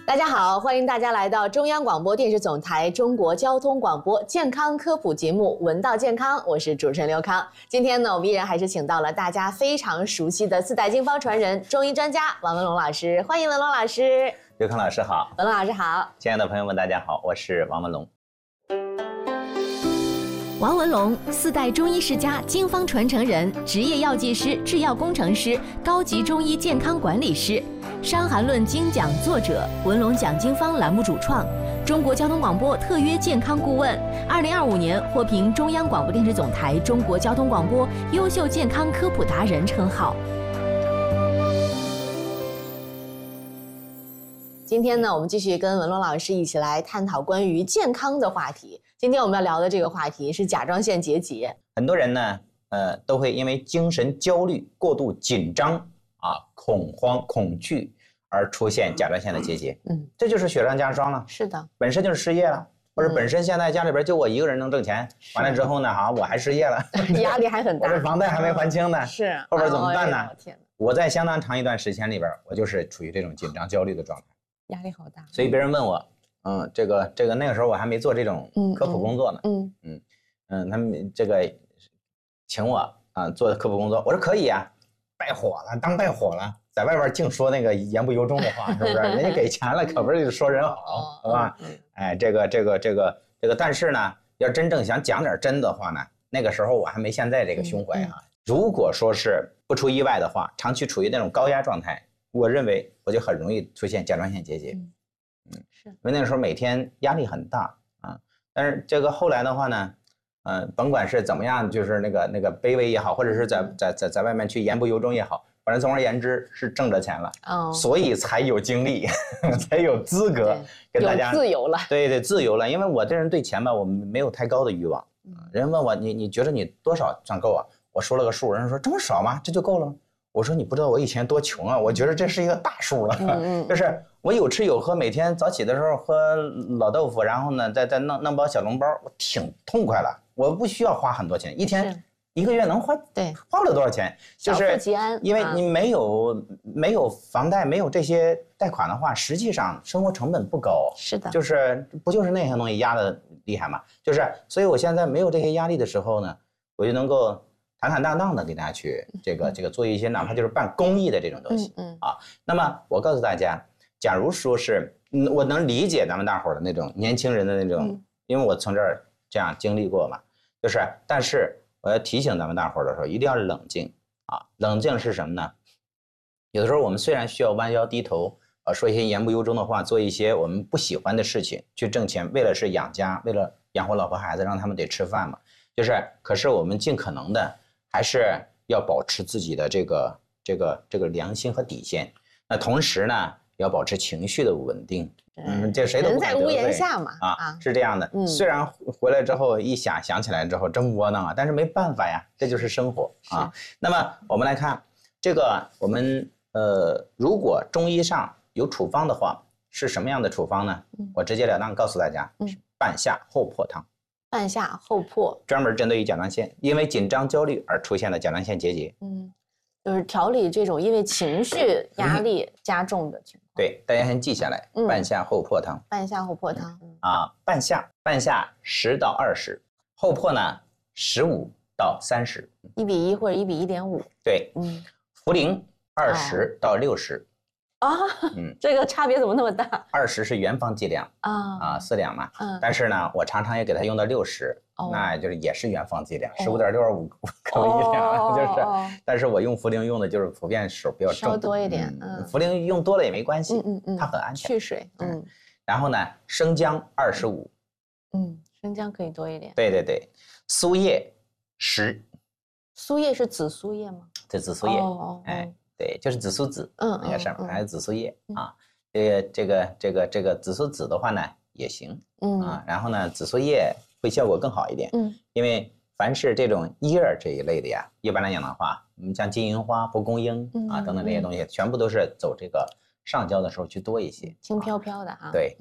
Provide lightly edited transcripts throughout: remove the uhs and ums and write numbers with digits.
大家好，欢迎大家来到中央广播电视总台中国交通广播健康科普节目《闻道健康》，我是主持人刘康。今天呢，我们依然还是请到了大家非常熟悉的四代经方传人、中医专家王文龙老师，欢迎文龙老师。 刘康老师好， 文龙老师好， 亲爱的朋友们，大家好，我是王文龙。 王文龙，四代中医世家、经方传承人，职业药剂师、制药工程师，高级中医健康管理师，《伤寒论》精讲作者，文龙讲经方栏目主创，中国交通广播特约健康顾问，2025年获评中央广播电视总台中国交通广播优秀健康科普达人称号。 今天呢，我们继续跟文龙老师一起来探讨关于健康的话题。今天我们要聊的这个话题是甲状腺结节。 很多人呢，都会因为精神焦虑、过度紧张恐慌、恐惧而出现甲状腺的结节。这就是雪上加霜了。 是的， 本身就是失业了，或者本身现在家里边就我一个人能挣钱，完了之后呢，我还失业了， 压力还很大， 我这房贷还没还清呢， 是后边怎么办呢？ 天哪， 我在相当长一段时间里边，我就是处于这种紧张焦虑的状态， 压力好大。 所以别人问我，这个那个时候我还没做这种科普工作呢，他们这个请我做科普工作，我说可以啊，败火了，当败火了，在外边净说那个言不由衷的话，是不是？人家给钱了，可不是说人好，是吧？哎，这个，但是呢，要真正想讲点真的话呢，那个时候我还没现在这个胸怀啊。如果说是不出意外的话，长期处于那种高压状态，我认为我就很容易出现甲状腺结节。是，因为那个时候每天压力很大啊。但是这个后来的话呢，甭管是怎么样，就是那个卑微也好，或者是在外面去言不由衷也好，反正总而言之是挣着钱了，所以才有精力，才有资格跟大家有自由了。 对，自由了。因为我这人对钱吧，我没有太高的欲望。人问我你觉得你多少算够啊？我说了个数，人说这么少吗？这就够了吗？我说你不知道我以前多穷啊，我觉得这是一个大数了。就是我有吃有喝，每天早起的时候喝老豆腐，然后呢再弄包小笼包，我挺痛快了。我不需要花很多钱，一天一个月能花不了多少钱，就是小富即安。 因为你没有房贷，没有这些贷款的话，实际上生活成本不高。 是的， 就是那些东西压得厉害嘛，所以我现在没有这些压力的时候呢，我就能够坦坦荡荡的给大家去这个做一些哪怕就是办公益的这种东西。那么我告诉大家，假如说是我能理解咱们大伙儿的那种年轻人的那种，因为我从这儿这样经历过嘛，但是我要提醒咱们大伙儿的时候，一定要冷静啊！冷静是什么呢？有的时候我们虽然需要弯腰低头，说一些言不由衷的话，做一些我们不喜欢的事情去挣钱，为了是养家，为了养活老婆孩子，让他们得吃饭嘛。可是我们尽可能的还是要保持自己的这个良心和底线。那同时呢，要保持情绪的稳定。这谁都不敢得罪。人在屋檐下嘛。是这样的。虽然回来之后一想起来之后真窝囊啊，但是没办法呀，这就是生活啊。那么我们来看这个，我们如果中医上有处方的话，是什么样的处方呢？我直截了当告诉大家，半夏厚朴汤。 半夏厚朴， 专门针对于甲状腺因为紧张焦虑而出现的甲状腺结节。 就是调理这种因为情绪压力加重的情况。 对，大家先记下来，半夏厚朴汤。 半夏厚朴汤。 半夏10到20，厚朴呢15到30。 1:1或者1:1.5。 对，茯苓20到60。 这个差别怎么那么大 ？20是原方剂量4两嘛。但是呢，我常常也给它用到60，那就是也是原方剂量，15.65克一两，但是我用茯苓用的就是普遍手比较重， 稍多一点。 茯苓用多了也没关系，它很安全， 去水。 然后呢，生姜25。 生姜可以多一点。 对，苏叶10。 苏叶是紫苏叶吗？ 对，紫苏叶。对，就是紫苏籽，那个上面还有紫苏叶啊。这个紫苏籽的话呢也行，然后呢紫苏叶会效果更好一点，因为凡是这种叶儿这一类的呀，一般来讲的话，我们像金银花、蒲公英等等这些东西，全部都是走这个上焦的时候去多一些， 轻飘飘的啊。 对，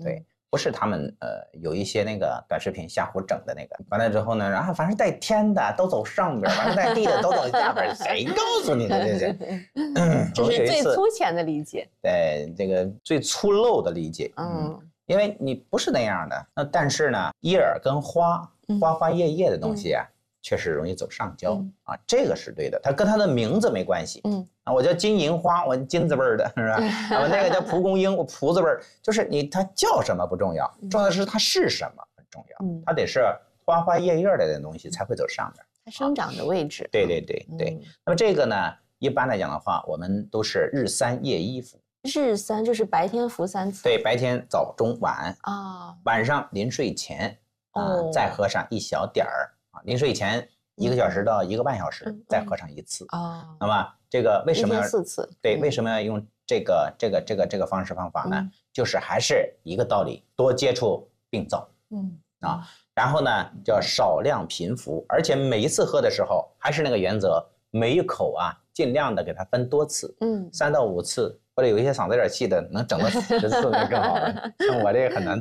不是他们有一些那个短视频瞎胡整的那个，完了之后呢，然后凡是带天的都走上边，完了带地的都走下边，谁告诉你的这些？ 这是最粗浅的理解。 对，这个最粗陋的理解。因为你不是那样的。那但是呢，叶儿跟花花叶叶的东西啊，确实容易走上焦啊，这个是对的，它跟它的名字没关系。我叫金银花，我金字辈的，是吧？我那个叫蒲公英，我蒲字辈，就是它叫什么不重要，重要的是它是什么很重要。它得是花花叶叶的东西才会走上边， 它生长的位置。 对。那么这个呢，一般来讲的话，我们都是日3夜1服。 日3就是白天服3次。 对，白天早中晚啊，晚上临睡前再喝上一小点儿啊，临睡前1个小时到1个半小时再喝上1次啊。那么这个为什么要 4次？ 对，为什么要用这个方法呢？就是还是一个道理，多接触病灶。然后呢叫少量频服，而且每一次喝的时候还是那个原则，每一口啊尽量的给它分多次，3到5次，或者有一些嗓子有点气的，能整到10次那更好了。像我这个很难